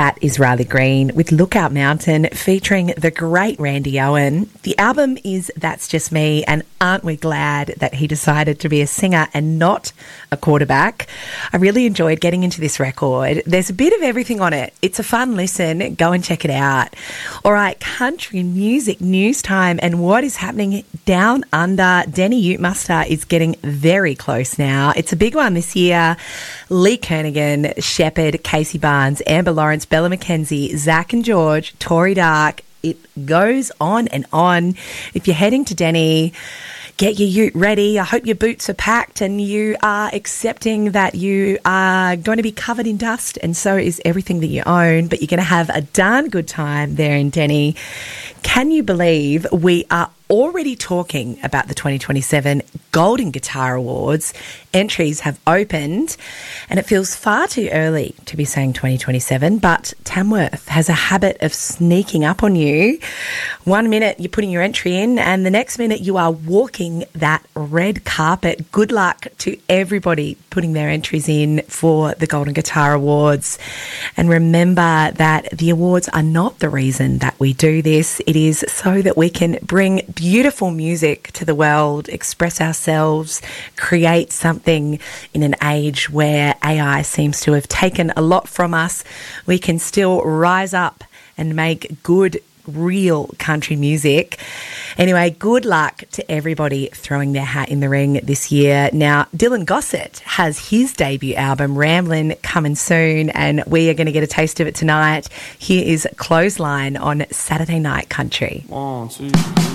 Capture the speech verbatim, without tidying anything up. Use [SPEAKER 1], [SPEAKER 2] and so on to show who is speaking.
[SPEAKER 1] That is Riley Green with Lookout Mountain featuring the great Randy Owen. The album is That's Just Me, and aren't we glad that he decided to be a singer and not a quarterback? I really enjoyed getting into this record. There's a bit of everything on it. It's a fun listen. Go and check it out. All right, country music news time, and what is happening down under. Denny Ute Muster is getting very close now. It's a big one this year. Lee Kernaghan, Shepherd, Casey Barnes, Amber Lawrence, Bella McKenzie, Zach and George, Tori Dark. It goes on and on. If you're heading to Denny, get your ute ready. I hope your boots are packed and you are accepting that you are going to be covered in dust, and so is everything that you own, but you're going to have a darn good time there in Denny. Can you believe we are already talking about the twenty twenty-seven Golden Guitar Awards? Entries have opened, and it feels far too early to be saying twenty twenty-seven, but Tamworth has a habit of sneaking up on you. One minute you're putting your entry in, and the next minute you are walking that red carpet. Good luck to everybody putting their entries in for the Golden Guitar Awards. And remember that the awards are not the reason that we do this. It is so that we can bring beautiful music to the world, express ourselves, create something in an age where A I seems to have taken a lot from us. We can still rise up and make good, real country music. Anyway, good luck to everybody throwing their hat in the ring this year. Now, Dylan Gossett has his debut album, Ramblin', coming soon, and we are going to get a taste of it tonight. Here is Clothesline on Saturday Night Country.
[SPEAKER 2] One, two,